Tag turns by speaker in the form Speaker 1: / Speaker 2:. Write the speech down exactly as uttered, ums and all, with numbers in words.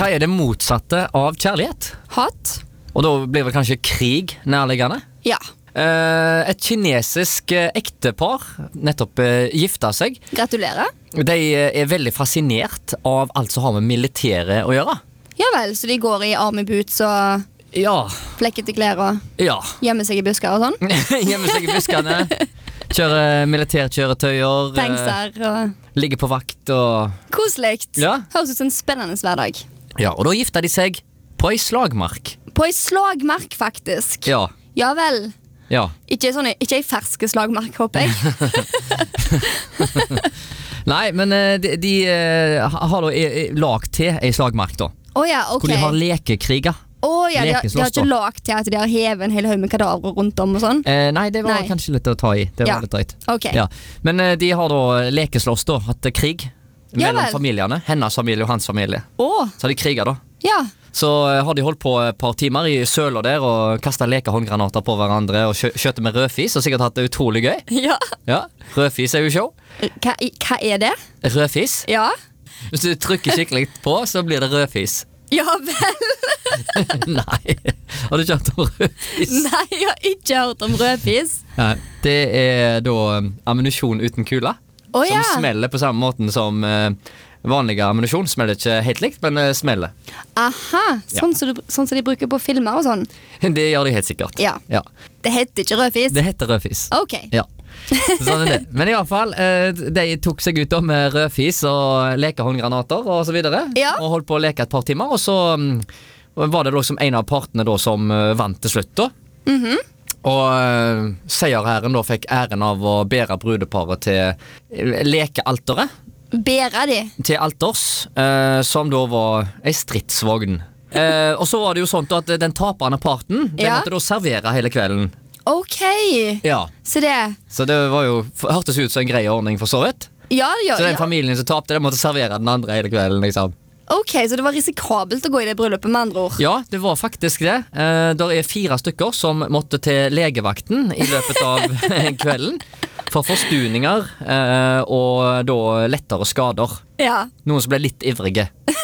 Speaker 1: Hva er det motsatte av kjærlighet?
Speaker 2: Hat.
Speaker 1: Og da blir vel kanskje krig nærliggende?
Speaker 2: Ja.
Speaker 1: Uh, et kinesisk uh, ektepar nettopp uh, gifta seg.
Speaker 2: Gratulerer.
Speaker 1: De uh, er veldig fascinert av alt som har med militæret å gjøre.
Speaker 2: Ja vel, så de går i army boots og
Speaker 1: Ja.
Speaker 2: flekkete klær og
Speaker 1: Ja.
Speaker 2: gjemmer seg i busker og sånn.
Speaker 1: Gjemmer seg i buskene. Kjører militærkjøretøyer.
Speaker 2: Tankser og
Speaker 1: Ligger på vakt og
Speaker 2: koselikt.
Speaker 1: Ja.
Speaker 2: Høres ut som en spennende hverdag.
Speaker 1: Ja, og da gifta de seg på ei slagmark.
Speaker 2: På ei slagmark, faktisk.
Speaker 1: Ja.
Speaker 2: Ja vel.
Speaker 1: Ja.
Speaker 2: Ikke, sånn, ikke ei ferske slagmark, håper jeg.
Speaker 1: Nei, men eh, de, de eh, har da eh, lagt til ei slagmark, da.
Speaker 2: Å ja, ok.
Speaker 1: Hvor de har lekekriger.
Speaker 2: Å ja, de, har- de har
Speaker 1: lekeslåss,
Speaker 2: ikke
Speaker 1: da.
Speaker 2: lagt til at de har hevet en hel haug med kadaver rundt om og sånn?
Speaker 1: Eh, nei, det var
Speaker 2: Nei.
Speaker 1: kanskje litt å ta i. Det var
Speaker 2: Ja.
Speaker 1: litt drøyt.
Speaker 2: Ok.
Speaker 1: Ja. Men eh, de har da lekeslåss, da. Hatt eh, krig
Speaker 2: Ja
Speaker 1: mellom
Speaker 2: vel.
Speaker 1: familiene. Hennes familie og hans familie.
Speaker 2: Å,
Speaker 1: Så har de kriga, da.
Speaker 2: ja.
Speaker 1: Så eh, har de holdt på et par timer i søla der og kasta lekehåndgranater på hverandre og skjø skjøtet med rødfis, og sikkert hatt det utrolig gøy.
Speaker 2: Ja.
Speaker 1: Ja, Rødfis er jo show.
Speaker 2: Hva, i- hva er det?
Speaker 1: Rødfis.
Speaker 2: Ja.
Speaker 1: Hvis du trykker skikkelig på, så blir det rødfis.
Speaker 2: Ja vel.
Speaker 1: Nei, har du ikke hørt om rødfis?
Speaker 2: Nei, jeg har ikke hørt om rødfis.
Speaker 1: Nei, det er da um, ammunisjon uten kula.
Speaker 2: Å ja.
Speaker 1: Som smeller på samme måten som uh, vanlig ammunisjon. Smeller ikke helt likt, men uh, smeller.
Speaker 2: Aha, sånn som du- sånn som de bruker på filmer og sånn.
Speaker 1: Det gjør de helt sikkert.
Speaker 2: Ja.
Speaker 1: Ja.
Speaker 2: Det heter ikke rødfis.
Speaker 1: Det heter rødfis.
Speaker 2: Ok.
Speaker 1: Ja. Sånn er det. Men i hvert fall, uh, de tok seg ut da med rødfis og lekehåndgranater og så videre.
Speaker 2: Ja.
Speaker 1: Og holdt på å leke et par timer, og så um, var det liksom en av partene da som uh, vant til slutt da.
Speaker 2: Mhm.
Speaker 1: Og uh, seierherren da fikk æren av å bære brudeparet til uh, lekealteret.
Speaker 2: Bærer de.
Speaker 1: Til alters, uh, som da var ei stridsvogn. Uh, og så var det jo sånn at den tapende parten, den
Speaker 2: Ja.
Speaker 1: måtte da servere hele kvelden.
Speaker 2: Ok,
Speaker 1: Ja.
Speaker 2: så det
Speaker 1: Så det var jo, hørtes ut som en grei ordning for så vidt.
Speaker 2: Ja, det
Speaker 1: Så
Speaker 2: gjør
Speaker 1: den
Speaker 2: ja.
Speaker 1: familien som tapte, den måtte servere den andre hele kvelden, liksom.
Speaker 2: Ok, så det var risikabelt å gå i det bryllupet, med andre ord.
Speaker 1: Ja, det var faktisk det. Eh, der er fire stykker som måtte til legevakten i løpet av kvelden. For forstuninger eh, og da lettere skader.
Speaker 2: Ja.
Speaker 1: Noen som ble litt ivrige.